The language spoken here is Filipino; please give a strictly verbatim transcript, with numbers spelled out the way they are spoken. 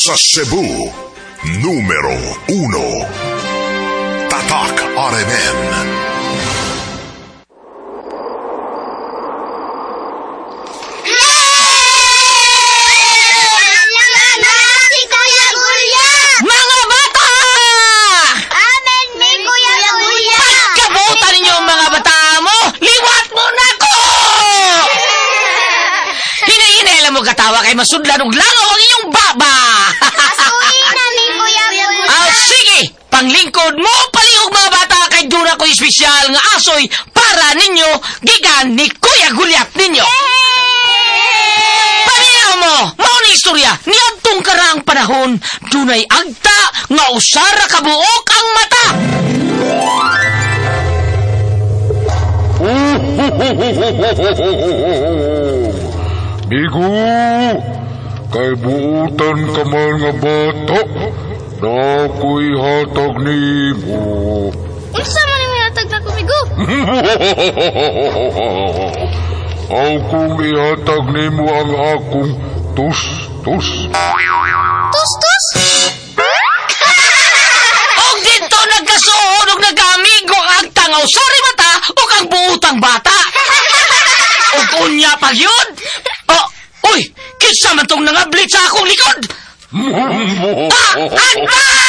Sa Cebu, numero uno, Tatak R M N. Mga bata! Amen, ni Kuya Gulya! Pagkabutan ninyo ang mga bata mo! Liwat mo na ko! Hinahinela mo katawa kay masudlan og langaw ang inyong baba! Asuhin na ni Kuya Gulya! Ah, sige! Panglingkod mo, palihog mga bata kay dura ko espesyal nga asoy para ninyo gigan ni Kuya Gulyat ninyo! Paniyaw mo! Mauni istorya! Niadtong karang panahon, dunay agta nga usara kabuok ang mata! Migo, kay buutan ka man nga bata, na ako'y hatag ni mo. Unsa man yung hatag na kumigo? Akong ihatag ni mo ang akong tus-tus. Tus-tus? Og dito nagkasuod og nagamigo ang agta nga usari mata o kang buutang bata! Og unya pag yun! Oh, uy! Kinsa man tong nangablit sa akong likod! Ah! Agta!